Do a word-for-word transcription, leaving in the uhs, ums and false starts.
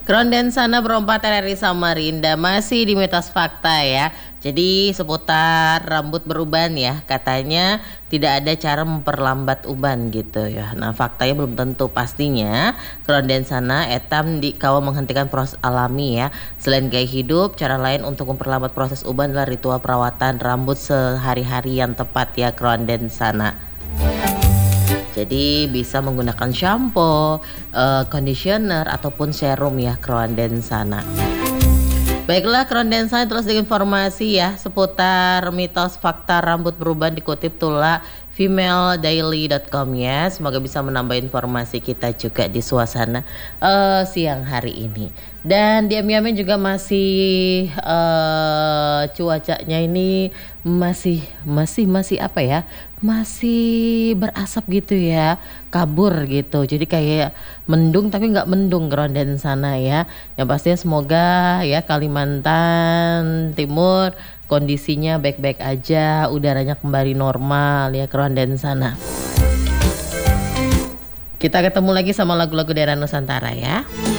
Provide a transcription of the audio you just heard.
Krondensana perompak R R I Samarinda masih di mitos fakta ya. Jadi seputar rambut beruban ya, katanya tidak ada cara memperlambat uban gitu ya. Nah faktanya belum tentu, pastinya krondensana etam di kawa menghentikan proses alami ya. Selain gaya hidup, cara lain untuk memperlambat proses uban adalah ritual perawatan rambut sehari-hari yang tepat ya krondensana. Jadi bisa menggunakan shampoo, uh, conditioner ataupun serum ya krondensana. Baiklah krondensana, terus dengan informasi ya seputar mitos fakta rambut beruban dikutip tula female daily dot com ya. Semoga bisa menambah informasi kita juga di suasana uh, siang hari ini. Dan di Amiamen juga masih uh, cuacanya ini masih masih masih apa ya? Masih berasap gitu ya, kabur gitu. Jadi kayak mendung tapi nggak mendung krondensana ya. Yang pastinya semoga ya Kalimantan Timur kondisinya baik-baik aja, udaranya kembali normal ya krondensana. Kita ketemu lagi sama lagu-lagu daerah Nusantara ya.